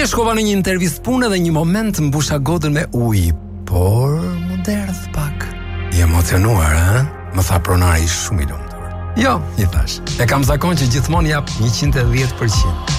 shkova në një intervistë pune dhe një moment mbusha gotën me ujë, por mu derdh pak. I emocionuar, ha? Më tha pronari shumë i lumtur. Jo, i thash. E kam zakon që gjithmonë jap 110%.